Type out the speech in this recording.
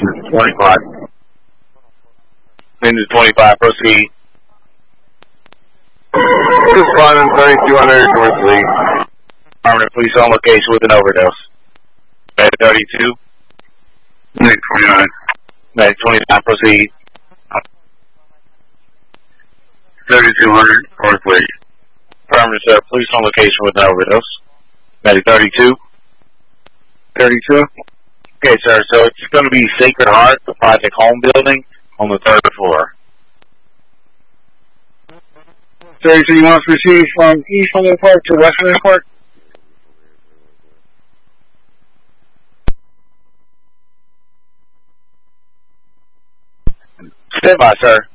25. Into 25, proceed. Responding 3200 North Lee. Affirmative, police on location with an overdose. Medic 32. Medic 29. Medic 29, proceed. 3200 North Lee. Affirmative, sir, police on location with an overdose. Medic 32. 32? Okay, sir, so it's going to be Sacred Heart, the Project Home building, on the 3rd floor. 32, you want us to proceed from East Huntington Park to West Huntington Park? Stand by, sir.